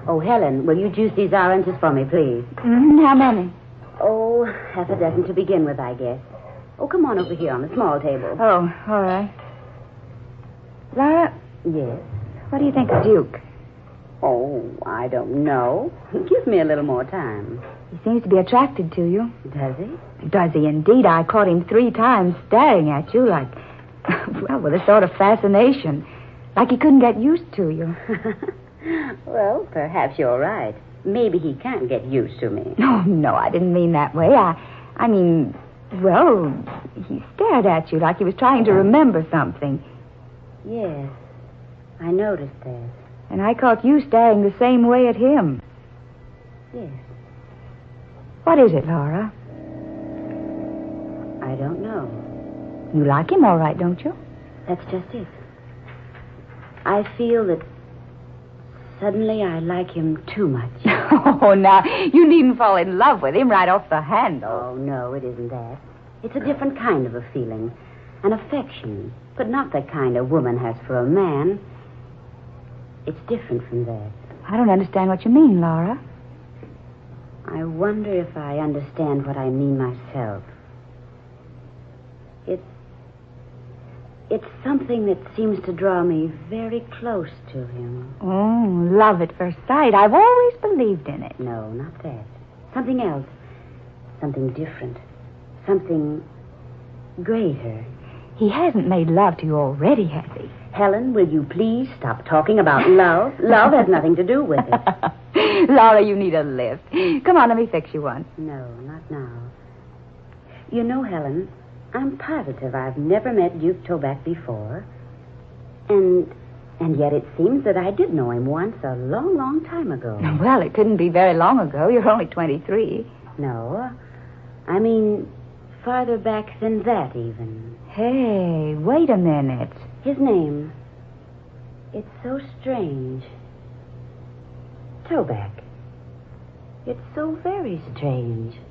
Oh, Helen, will you juice these oranges for me, please? How many? Oh, half a dozen to begin with, I guess. Oh, come on over here on the small table. Oh, all right. Laura? Yes? What do you think of Duke? Oh, I don't know. Give me a little more time. He seems to be attracted to you. Does he? Does he indeed? I caught him 3 times staring at you like, well, with a sort of fascination. Like he couldn't get used to you. Well, perhaps you're right. Maybe he can't get used to me. No, I didn't mean that way. I mean, well, he stared at you like he was trying to remember something. Yes, I noticed that. And I caught you staring the same way at him. Yes. What is it, Laura? I don't know. You like him all right, don't you? That's just it. I feel that suddenly I like him too much. Oh, now, you needn't fall in love with him right off the handle. Oh, no, it isn't that. It's a different kind of a feeling. An affection, but not the kind a woman has for a man. It's different from that. I don't understand what you mean, Laura. I wonder if I understand what I mean myself. It's something that seems to draw me very close to him. Oh, love at first sight. I've always believed in it. No, not that. Something else. Something different. Something greater. He hasn't made love to you already, has he? Helen, will you please stop talking about love? Love has nothing to do with it. Laura, you need a lift. Come on, let me fix you one. No, not now. You know, Helen, I'm positive I've never met Duke Toback before. And yet it seems that I did know him once a long, long time ago. Well, it couldn't be very long ago. You're only 23. No, I mean farther back than that, even. Hey, wait a minute. His name. It's so strange. Toback. It's so very strange.